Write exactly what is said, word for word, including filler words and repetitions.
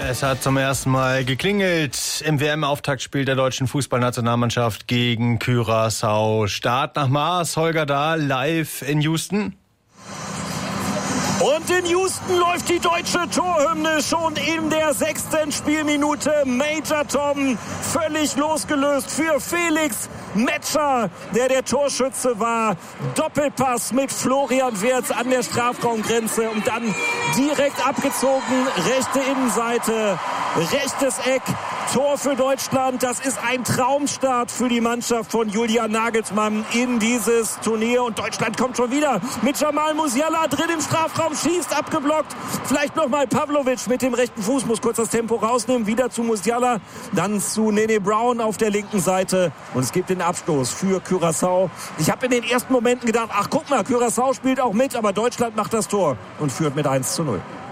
Es hat zum ersten Mal geklingelt im W M-Auftaktspiel der deutschen Fußballnationalmannschaft gegen Curaçao. Start nach Mars, Holger Dahl, live in Houston. Und in Houston läuft die deutsche Torhymne schon in der sechsten Spielminute. Major Tom völlig losgelöst für Felix Metscher, der der Torschütze war. Doppelpass mit Florian Wirtz an der Strafraumgrenze und dann direkt abgezogen. Rechte Innenseite, rechtes Eck. Tor für Deutschland. Das ist ein Traumstart für die Mannschaft von Julian Nagelsmann in dieses Turnier. Und Deutschland kommt schon wieder mit Jamal Musiala drin im Strafraum, schießt, abgeblockt. Vielleicht nochmal Pavlovic mit dem rechten Fuß, muss kurz das Tempo rausnehmen. Wieder zu Musiala, dann zu Nene Brown auf der linken Seite. Und es gibt den Abstoß für Curaçao. Ich habe in den ersten Momenten gedacht, ach guck mal, Curaçao spielt auch mit, aber Deutschland macht das Tor und führt mit eins zu null.